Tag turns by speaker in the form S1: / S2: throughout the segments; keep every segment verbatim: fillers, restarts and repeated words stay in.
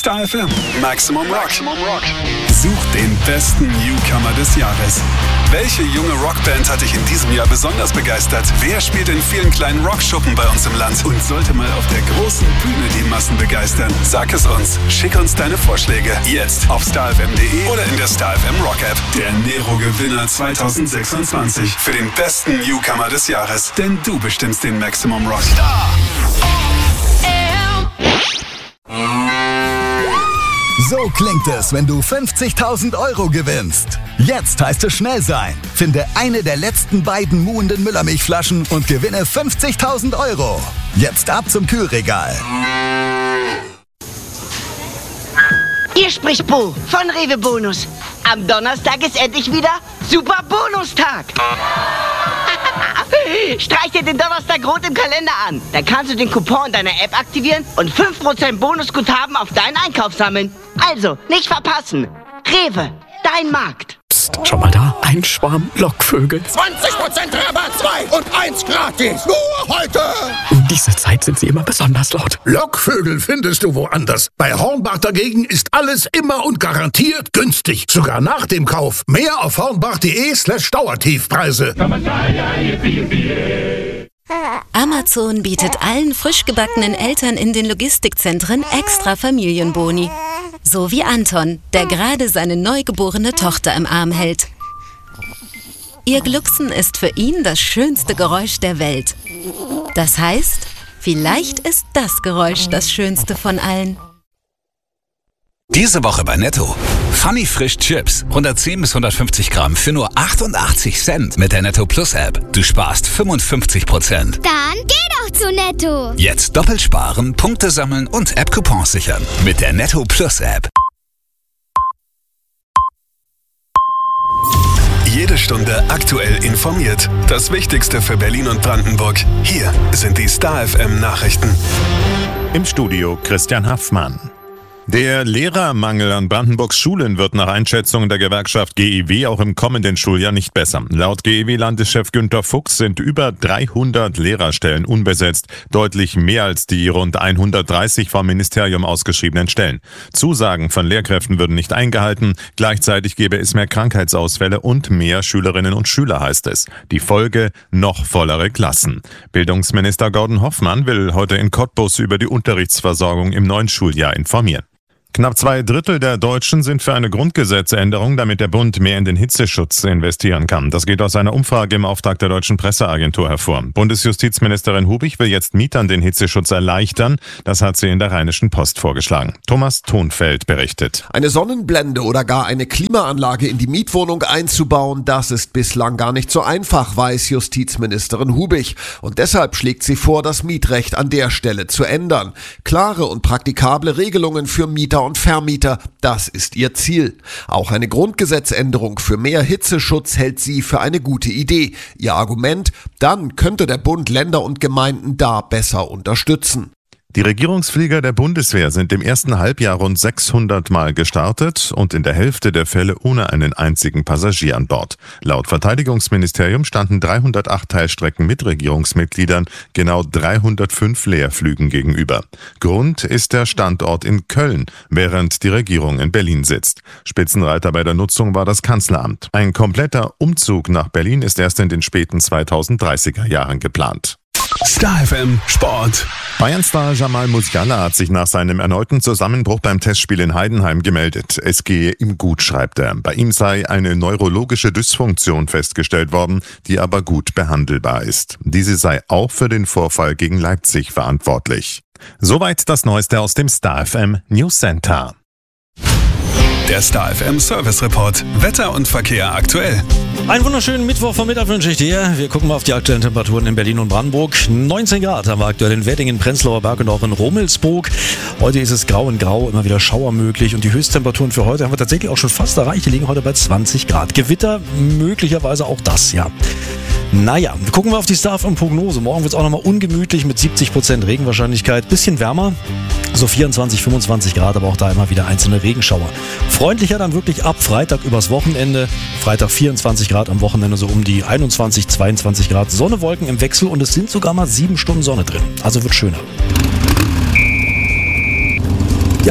S1: Star F M. Maximum Rock. Such den besten Newcomer des Jahres. Welche junge Rockband hat dich in diesem Jahr besonders begeistert? Wer spielt in vielen kleinen Rockschuppen bei uns im Land und sollte mal auf der großen Bühne die Massen begeistern? Sag es uns. Schick uns deine Vorschläge. Jetzt auf starfm punkt de oder in der Star F M Rock App. Der Nero-Gewinner zwanzig sechsundzwanzig für den besten Newcomer des Jahres. Denn du bestimmst den Maximum Rock. Star.
S2: So klingt es, wenn du fünfzigtausend Euro gewinnst. Jetzt heißt es schnell sein. Finde eine der letzten beiden muhenden Müllermilchflaschen und gewinne fünfzigtausend Euro. Jetzt ab zum Kühlregal.
S3: Hier spricht Bo von Rewe Bonus. Am Donnerstag ist endlich wieder Super Bonustag. Streich dir den Donnerstag rot im Kalender an. Dann kannst du den Coupon deiner App aktivieren und fünf Prozent Bonusguthaben auf deinen Einkauf sammeln. Also, nicht verpassen. Rewe, dein Markt.
S4: Psst, schon mal da? Ein Schwarm Lockvögel.
S5: zwanzig Prozent Rabatt, zwei und eins gratis. Nur heute.
S4: Um diese Zeit sind sie immer besonders laut.
S5: Lockvögel findest du woanders. Bei Hornbach dagegen ist alles immer und garantiert günstig. Sogar nach dem Kauf. Mehr auf hornbach.de slash Dauertiefpreise.
S6: Amazon bietet allen frisch gebackenen Eltern in den Logistikzentren extra Familienboni. So wie Anton, der gerade seine neugeborene Tochter im Arm hält. Ihr Glucksen ist für ihn das schönste Geräusch der Welt. Das heißt, vielleicht ist das Geräusch das schönste von allen.
S7: Diese Woche bei Netto. Funny Frisch Chips. hundertzehn bis hundertfünfzig Gramm für nur achtundachtzig Cent mit der Netto Plus App. Du sparst fünfundfünfzig Prozent.
S8: Dann geh doch zu Netto.
S7: Jetzt doppelt sparen, Punkte sammeln und App-Coupons sichern. Mit der Netto Plus App.
S1: Jede Stunde aktuell informiert. Das Wichtigste für Berlin und Brandenburg. Hier sind die Star F M Nachrichten.
S9: Im Studio Christian Haffmann. Der Lehrermangel an Brandenburgs Schulen wird nach Einschätzung der Gewerkschaft G E W auch im kommenden Schuljahr nicht besser. Laut G E W-Landeschef Günter Fuchs sind über dreihundert Lehrerstellen unbesetzt, deutlich mehr als die rund hundertdreißig vom Ministerium ausgeschriebenen Stellen. Zusagen von Lehrkräften würden nicht eingehalten, gleichzeitig gäbe es mehr Krankheitsausfälle und mehr Schülerinnen und Schüler, heißt es. Die Folge: noch vollere Klassen. Bildungsminister Gordon Hoffmann will heute in Cottbus über die Unterrichtsversorgung im neuen Schuljahr informieren. Knapp zwei Drittel der Deutschen sind für eine Grundgesetzänderung, damit der Bund mehr in den Hitzeschutz investieren kann. Das geht aus einer Umfrage im Auftrag der Deutschen Presseagentur hervor. Bundesjustizministerin Hubig will jetzt Mietern den Hitzeschutz erleichtern. Das hat sie in der Rheinischen Post vorgeschlagen. Thomas Thonfeld berichtet.
S10: Eine Sonnenblende oder gar eine Klimaanlage in die Mietwohnung einzubauen, das ist bislang gar nicht so einfach, weiß Justizministerin Hubig. Und deshalb schlägt sie vor, das Mietrecht an der Stelle zu ändern. Klare und praktikable Regelungen für Mieter und Vermieter, das ist ihr Ziel. Auch eine Grundgesetzänderung für mehr Hitzeschutz hält sie für eine gute Idee. Ihr Argument: dann könnte der Bund Länder und Gemeinden da besser unterstützen.
S9: Die Regierungsflieger der Bundeswehr sind im ersten Halbjahr rund sechshundert Mal gestartet und in der Hälfte der Fälle ohne einen einzigen Passagier an Bord. Laut Verteidigungsministerium standen dreihundertacht Teilstrecken mit Regierungsmitgliedern genau dreihundertfünf Leerflügen gegenüber. Grund ist der Standort in Köln, während die Regierung in Berlin sitzt. Spitzenreiter bei der Nutzung war das Kanzleramt. Ein kompletter Umzug nach Berlin ist erst in den späten zweitausenddreißiger Jahren geplant.
S1: Star F M Sport.
S9: Bayern-Star Jamal Musiala hat sich nach seinem erneuten Zusammenbruch beim Testspiel in Heidenheim gemeldet. Es gehe ihm gut, schreibt er. Bei ihm sei eine neurologische Dysfunktion festgestellt worden, die aber gut behandelbar ist. Diese sei auch für den Vorfall gegen Leipzig verantwortlich. Soweit das Neueste aus dem Star F M News Center.
S1: Der Star F M Service Report. Wetter und Verkehr aktuell.
S11: Einen wunderschönen Mittwochvormittag wünsche ich dir. Wir gucken mal auf die aktuellen Temperaturen in Berlin und Brandenburg. neunzehn Grad haben wir aktuell in Weddingen, Prenzlauer Berg und auch in Rummelsburg. Heute ist es grau in grau, immer wieder Schauer möglich. Und die Höchsttemperaturen für heute haben wir tatsächlich auch schon fast erreicht. Die liegen heute bei zwanzig Grad. Gewitter, möglicherweise auch das, ja. Naja, gucken wir auf die Star F M-Prognose. Morgen wird es auch nochmal ungemütlich mit siebzig Prozent Regenwahrscheinlichkeit. Bisschen wärmer, so vierundzwanzig, fünfundzwanzig Grad, aber auch da immer wieder einzelne Regenschauer. Freundlicher dann wirklich ab Freitag übers Wochenende. Freitag vierundzwanzig Grad, am Wochenende so um die einundzwanzig, zweiundzwanzig Grad. Sonne, Wolken im Wechsel und es sind sogar mal sieben Stunden Sonne drin. Also wird schöner. Ja,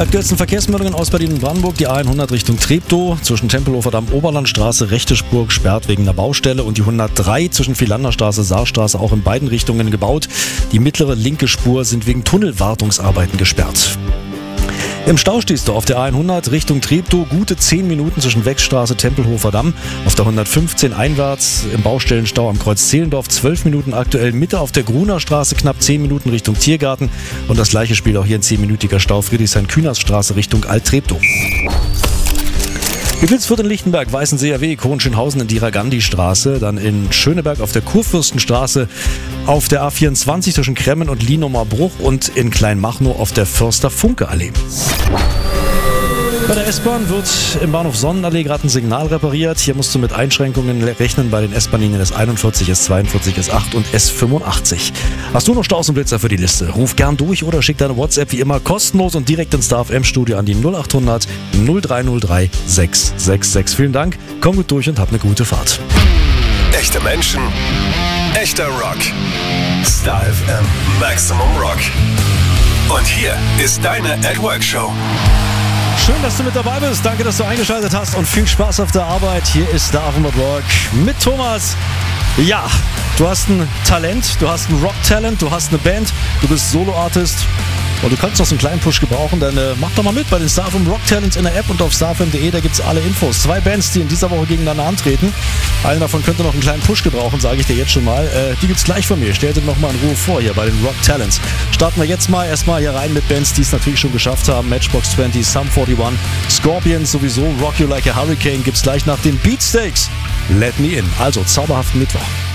S11: Die aktuellsten Verkehrsmeldungen aus Berlin und Brandenburg. Die A hundert Richtung Treptow zwischen Tempelhofer-Damm-Oberlandstraße, rechte Spur gesperrt wegen einer Baustelle und die hundertdrei zwischen Vilanderstraße, Saarstraße auch in beiden Richtungen gebaut. Die mittlere linke Spur sind wegen Tunnelwartungsarbeiten gesperrt. Im Stau stehst du auf der A hundert Richtung Treptow gute zehn Minuten zwischen Wechstraße, Tempelhofer-Damm. Auf der hundertfünfzehn einwärts im Baustellenstau am Kreuz Zehlendorf zwölf Minuten aktuell. Mitte auf der Gruner Straße knapp zehn Minuten Richtung Tiergarten. Und das gleiche spielt auch hier ein zehnminütiger Stau Friedrichshain-Kühnersstraße Richtung Alt-Treptow. Wittelsfurt in Lichtenberg, Weißensee W, Hohenschönhausen in Diragandi-Straße, dann in Schöneberg auf der Kurfürstenstraße, auf der A vierundzwanzig zwischen Kremmen und Lienumer Bruch und in Kleinmachnow auf der Förster-Funke-Allee. Bei der S-Bahn wird im Bahnhof Sonnenallee gerade ein Signal repariert. Hier musst du mit Einschränkungen rechnen bei den S-Bahn-Linien S einundvierzig, S zweiundvierzig, S acht und S fünfundachtzig. Hast du noch Staus und Blitzer für die Liste? Ruf gern durch oder schick deine WhatsApp wie immer kostenlos und direkt ins Star F M-Studio an die null acht hundert null drei null drei sechs sechs sechs. Vielen Dank, komm gut durch und hab eine gute Fahrt.
S1: Echte Menschen, echter Rock. Star F M Maximum Rock. Und hier ist deine At Work Show.
S11: Schön, dass du mit dabei bist. Danke, dass du eingeschaltet hast und viel Spaß auf der Arbeit. Hier ist Star F M at Work mit Thomas. Ja, du hast ein Talent, du hast ein Rock-Talent, du hast eine Band, du bist Solo-Artist und du kannst noch so einen kleinen Push gebrauchen, dann äh, mach doch mal mit bei den Star F M Rock Talents in der App und auf star f m punkt de, da gibt es alle Infos. Zwei Bands, die in dieser Woche gegeneinander antreten. Eine davon könnte noch einen kleinen Push gebrauchen, sage ich dir jetzt schon mal. Äh, die gibt's gleich von mir. Stell dir noch mal in Ruhe vor hier bei den Rock Talents. Starten wir jetzt mal erstmal hier rein mit Bands, die es natürlich schon geschafft haben. Matchbox zwanzig, Sum einundvierzig, Scorpions sowieso, Rock You Like a Hurricane gibt's gleich nach den Beatsteaks. Let Me In. Also zauberhaften Mittwoch.